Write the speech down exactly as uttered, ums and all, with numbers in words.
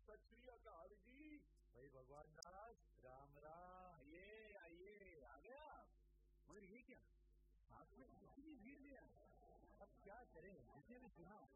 सत श्री अकाल जी। भाई भगवान दास राम राम। ये आइए, आ गया आप। मगर ये क्या, साथ में इतनी भीड़ दिया, अब क्या करें? जिसने भी सुना